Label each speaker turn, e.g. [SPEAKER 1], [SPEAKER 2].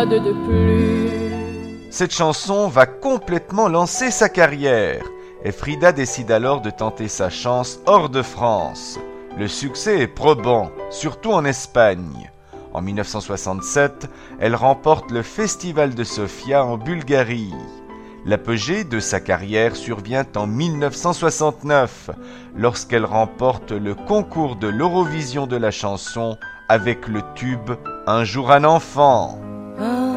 [SPEAKER 1] balade de plus.
[SPEAKER 2] Cette chanson va complètement lancer sa carrière et Frida décide alors de tenter sa chance hors de France. Le succès est probant, surtout en Espagne. En 1967, elle remporte le Festival de Sofia en Bulgarie. L'apogée de sa carrière survient en 1969, lorsqu'elle remporte le concours de l'Eurovision de la chanson avec le tube « Un jour un enfant ».